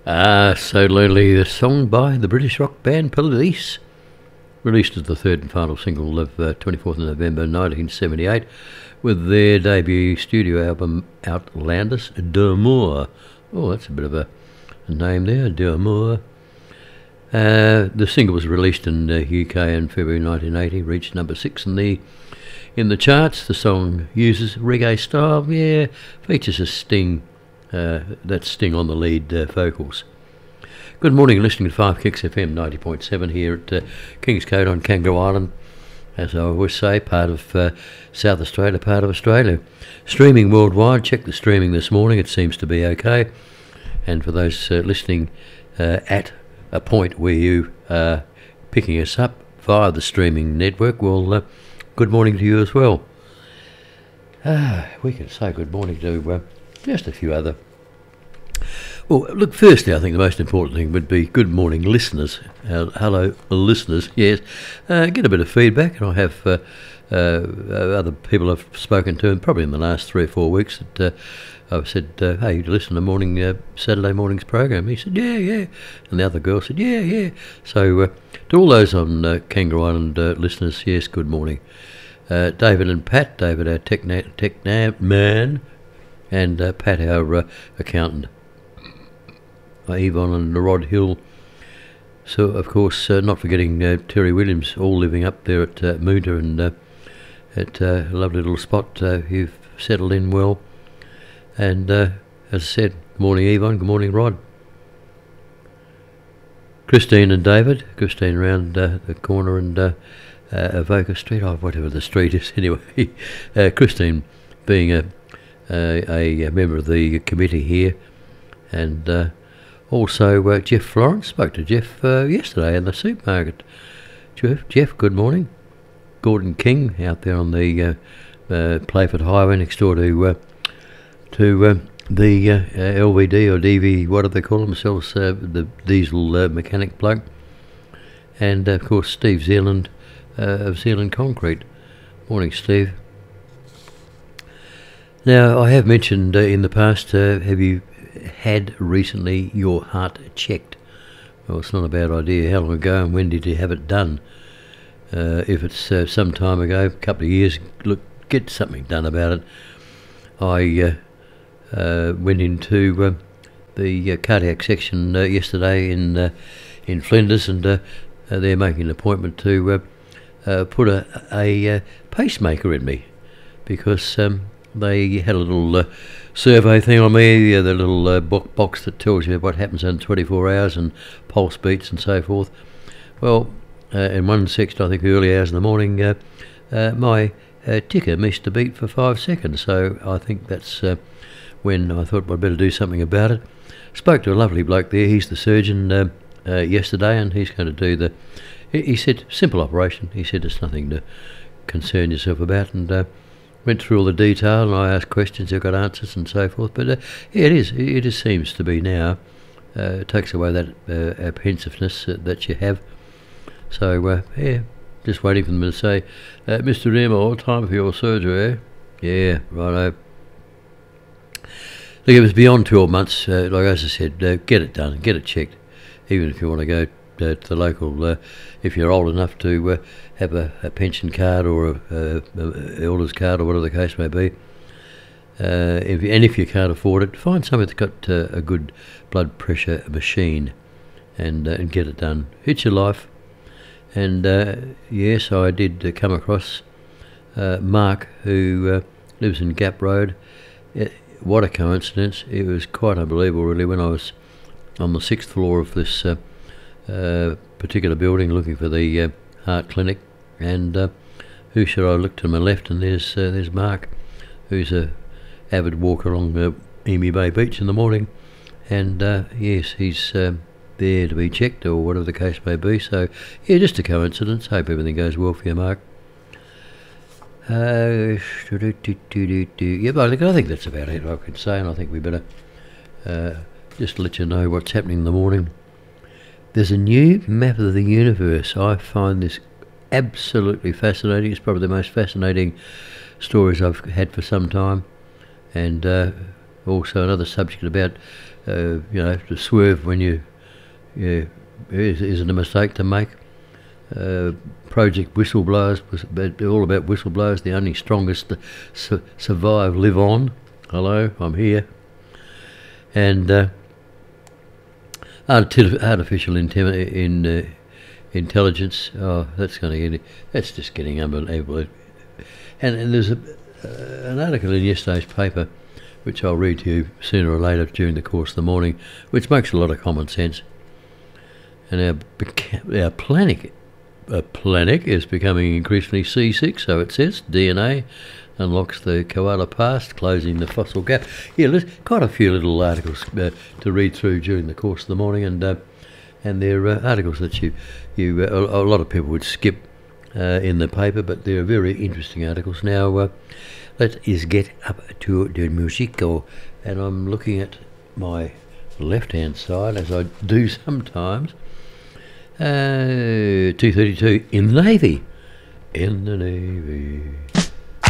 So Lonely, the song by the British rock band Police, released as the third and final single of 24th of November 1978, with their debut studio album Outlandis d'Amour. Oh, that's a bit of a name there, d'Amour. The single was released in the UK in February 1980, reached number 6 in the charts. The song uses reggae style, features a sting. That Sting on the lead vocals. Good morning, listening to 5 Kicks FM 90.7 here at Kingscote on Kangaroo Island. As I always say, part of South Australia, part of Australia. Streaming worldwide, check the streaming this morning, it seems to be okay. And for those listening at a point where you are picking us up via the streaming network, well, good morning to you as well. We can say good morning to just a few other. Well, look, firstly, I think the most important thing would be good morning, listeners. Hello, listeners. Yes, get a bit of feedback, and I have other people I've spoken to, and probably in the last 3 or 4 weeks, that I've said, "Hey, you listen to Saturday morning's program?" He said, "Yeah," and the other girl said, "Yeah." So, to all those on Kangaroo Island listeners, yes, good morning. David and Pat, David our tech man, and Pat our accountant, Yvonne and Rod Hill. So, of course, not forgetting Terry Williams, all living up there at Moota, and at a lovely little spot. You've settled in well. And as I said, good morning Yvonne, good morning Rod. Christine and David, Christine around the corner, and Avoca Street, whatever the street is anyway. Christine being a member of the committee here, and also Jeff Florence. Spoke to Jeff yesterday in the supermarket. Jeff, good morning. Gordon King out there on the Playford Highway next door to the LVD or DV, what do they call themselves, the diesel mechanic plug, and of course Steve Zealand of Zealand Concrete. Morning, Steve. Now, I have mentioned in the past, have you had recently your heart checked? Well, it's not a bad idea. How long ago and when did you have it done? If it's some time ago, a couple of years, look, get something done about it. I went into the cardiac section yesterday in Flinders, and they're making an appointment to put a pacemaker in me, because they had a little survey thing on me, the little box that tells you what happens in 24 hours and pulse beats and so forth. Well, in one section, I think early hours in the morning, my ticker missed a beat for 5 seconds, so I think that's when I thought I'd better do something about it. Spoke to a lovely bloke there, he's the surgeon yesterday, and he's going to do he said, simple operation. He said it's nothing to concern yourself about, and went through all the detail, and I asked questions, I got answers and so forth. But yeah, it just seems to be now. It takes away that apprehensiveness that you have. So yeah, just waiting for them to say, Mr. Remo, time for your surgery. Yeah, righto. Look, it was beyond 12 months. Like as I said, get it done, get it checked. Even if you want to go to the local, if you're old enough to have a pension card or a elder's card or whatever the case may be, if you can't afford it, find somebody that's got a good blood pressure machine, and get it done. It's your life. And yes, I did come across Mark, who lives in Gap Road. What a coincidence. It was quite unbelievable, really, when I was on the 6th floor of this particular building looking for the heart clinic, and who should I look to my left, and there's Mark, who's a avid walker along Emu Bay Beach in the morning, and yes, he's there to be checked or whatever the case may be. So yeah, just a coincidence. Hope everything goes well for you, Mark. Yeah, but I think that's about it I can say, and I think we better just let you know what's happening in the morning. There's a new map of the universe. I find this absolutely fascinating. It's probably the most fascinating stories I've had for some time, and Also another subject about, to swerve when isn't a mistake to make. Project Whistleblowers, all about whistleblowers, the only strongest to survive, live on. Hello, I'm here. And artificial intelligence. Oh, that's just getting unbelievable. And there's an article in yesterday's paper, which I'll read to you sooner or later during the course of the morning, which makes a lot of common sense. And our planet is becoming increasingly C6, so it says. DNA unlocks the koala past, closing the fossil gap. Yeah, there's quite a few little articles to read through during the course of the morning, and they're articles that a lot of people would skip in the paper, but they're very interesting articles. Now, let us get up to the music, and I'm looking at my left-hand side, as I do sometimes. 2:32 in the Navy. In the Navy.